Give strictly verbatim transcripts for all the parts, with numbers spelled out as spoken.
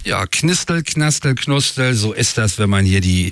Ja, Knistel, Knastel, Knustel, so ist das, wenn man hier die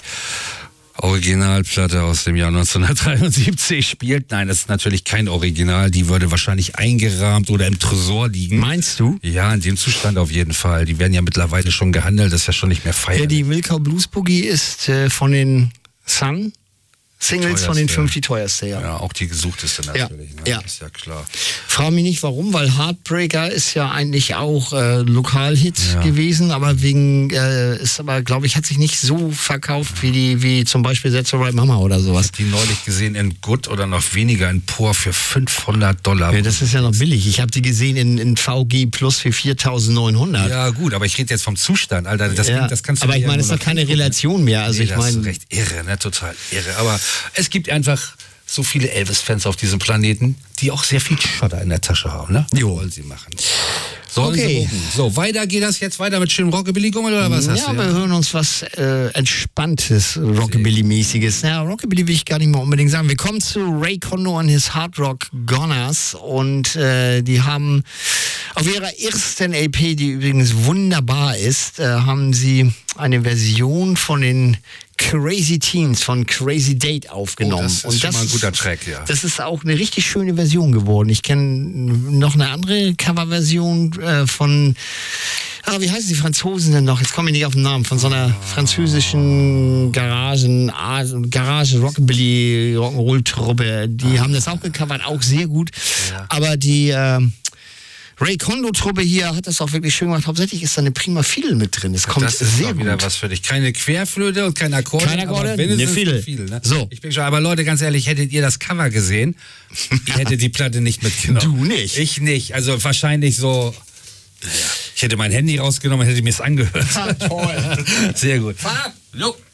Originalplatte aus dem Jahr neunzehnhundertdreiundsiebzig spielt. Nein, das ist natürlich kein Original. Die würde wahrscheinlich eingerahmt oder im Tresor liegen. Meinst du? Ja, in dem Zustand auf jeden Fall. Die werden ja mittlerweile schon gehandelt. Das ist ja schon nicht mehr feierlich. Ja, die Milka Blues Boogie ist äh, von den Sun Singles von den fünf die teuerste, ja. Ja, auch die gesuchteste natürlich. Ja, ne? ja. Ist ja klar. Frage mich nicht warum, weil Heartbreaker ist ja eigentlich auch äh, Lokalhit Ja. gewesen, aber wegen, äh, ist aber, glaube ich, hat sich nicht so verkauft wie die, wie zum Beispiel That's Alright Mama oder sowas. Die neulich gesehen in Good oder noch weniger in Pur für fünfhundert Dollar. Ja, das ist ja noch billig. Ich habe die gesehen in, in V G Plus für viertausendneunhundert. Ja gut, aber ich rede jetzt vom Zustand, Alter. Das, Ja, das kannst du aber dir ich meine, ja es ist nur doch noch keine angucken. Relation mehr. Also Nee, ich da hast du meine, recht, irre, ne? Total irre. Aber es gibt einfach so viele Elvis-Fans auf diesem Planeten, die auch sehr viel Schotter in der Tasche haben, ne? Jo. Wollen sie machen. Sollen Okay. sie gucken. So, weiter geht das jetzt weiter mit schönem Rockabilly-Gummel oder was hast ja, du? wir hören uns was äh, Entspanntes, Rockabilly-mäßiges. Ja, Rockabilly will ich gar nicht mal unbedingt sagen. Wir kommen zu Ray Kondo und his Hard Rock Goners und äh, die haben auf ihrer ersten L P, die übrigens wunderbar ist, äh, haben sie eine Version von den Crazy Teens von Crazy Date aufgenommen. Oh, das ist und schon das mal ein guter Track, ja. Das ist auch eine richtig schöne Version geworden. Ich kenne noch eine andere Coverversion äh, von, ah, wie heißen die Franzosen denn noch? Jetzt komme ich nicht auf den Namen. Von so einer französischen Garagen, ah, Garage Rockabilly Rock'n'Roll-Truppe. Die haben das auch gecovert, auch sehr gut. Ja. Aber die äh, Ray Kondo-Truppe hier hat das auch wirklich schön gemacht. Hauptsächlich ist da eine prima Fiddle mit drin. Es kommt Das ist sehr doch wieder gut. was für dich. Keine Querflöte und kein Akkord. Kein Akkorde, aber wenigstens eine Fiddle. Fiddle, ne? So. Ich bin schon, aber Leute, ganz ehrlich, hättet ihr das Cover gesehen, ihr hättet die Platte nicht mitgenommen. Du nicht? Ich nicht. Also wahrscheinlich so, ich hätte mein Handy rausgenommen und hätte mir es angehört. Ah, toll. Sehr gut. Fahr ab. Jo.